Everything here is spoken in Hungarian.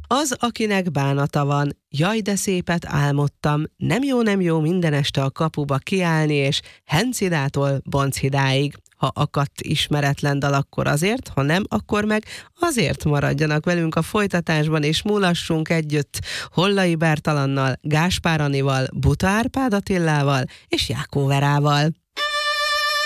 Az, akinek bánata van, jaj, de szépet álmodtam, nem jó minden este a kapuba kiállni, és Hencidától Bonchidáig. Ha akadt ismeretlen dal, akkor azért, ha nem, akkor meg azért maradjanak velünk a folytatásban, és múlassunk együtt Hollai Bertalannal, Gáspár Annival, Buta Árpád Attilával és Jákó Verával.